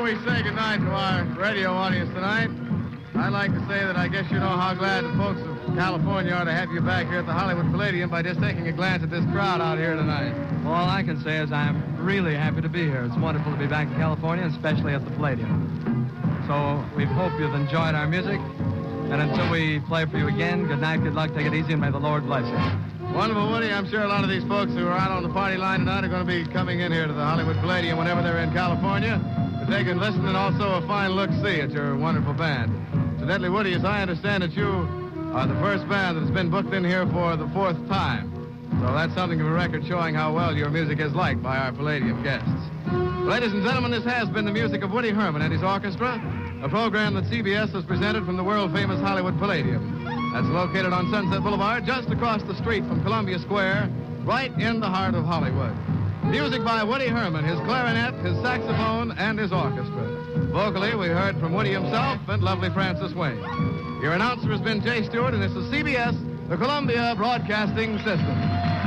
we say goodnight to our radio audience tonight, I'd like to say that I guess you know how glad the folks of California are to have you back here at the Hollywood Palladium by just taking a glance at this crowd out here tonight. Well, all I can say is I'm really happy to be here. It's wonderful to be back in California, especially at the Palladium. So we hope you've enjoyed our music. And until we play for you again, good night, good luck, take it easy, and may the Lord bless you. Wonderful, Woody. I'm sure a lot of these folks who are out on the party line tonight are going to be coming in here to the Hollywood Palladium whenever they're in California to take a listen and also a fine look-see at your wonderful band. Incidentally, Woody, as I understand it, you are the first band that's been booked in here for the 4th time. So that's something of a record showing how well your music is liked by our Palladium guests. Ladies and gentlemen, this has been the music of Woody Herman and his orchestra, a program that CBS has presented from the world-famous Hollywood Palladium. That's located on Sunset Boulevard, just across the street from Columbia Square, right in the heart of Hollywood. Music by Woody Herman, his clarinet, his saxophone, and his orchestra. Vocally, we heard from Woody himself and lovely Frances Wayne. Your announcer has been Jay Stewart, and this is CBS, the Columbia Broadcasting System.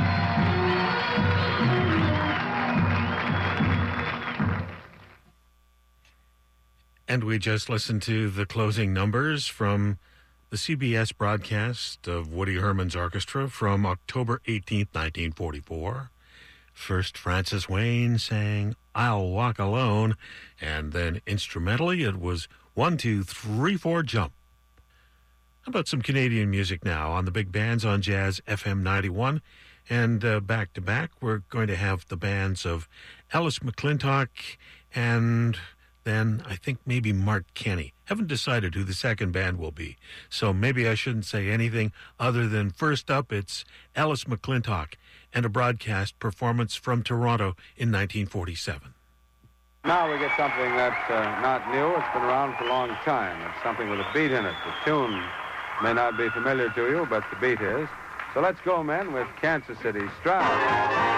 And we just listened to the closing numbers from the CBS broadcast of Woody Herman's orchestra from October 18th, 1944. First, Frances Wayne sang I'll Walk Alone, and then instrumentally it was 1, 2, 3, 4, Jump. How about some Canadian music now on the big bands on Jazz FM 91? And back to back, we're going to have the bands of Ellis McClintock and then I think maybe Mark Kenny. Haven't decided who the second band will be, so maybe I shouldn't say anything other than first up, it's Ellis McClintock and a broadcast performance from Toronto in 1947. Now we get something that's not new. It's been around for a long time. It's something with a beat in it. The tune may not be familiar to you, but the beat is. So let's go, men, with Kansas City Stride.